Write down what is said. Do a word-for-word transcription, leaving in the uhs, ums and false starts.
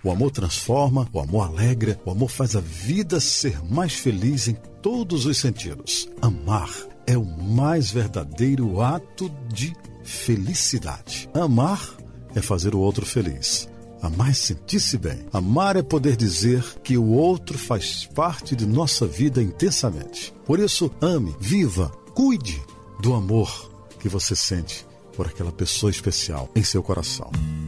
O amor transforma, o amor alegra, o amor faz a vida ser mais feliz em todos os sentidos. Amar é o mais verdadeiro ato de felicidade. Amar é fazer o outro feliz. Amar é sentir-se bem. Amar é poder dizer que o outro faz parte de nossa vida intensamente. Por isso, ame, viva, cuide do amor que você sente por aquela pessoa especial em seu coração.